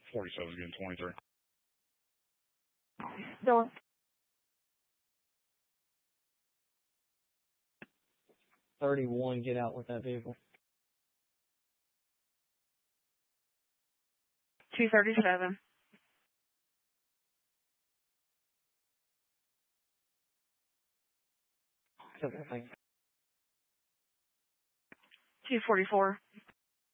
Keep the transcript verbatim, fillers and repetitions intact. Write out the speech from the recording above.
forty-seven again, twenty-three. Door. thirty-one, get out with that vehicle. two thirty-seven. two forty-four.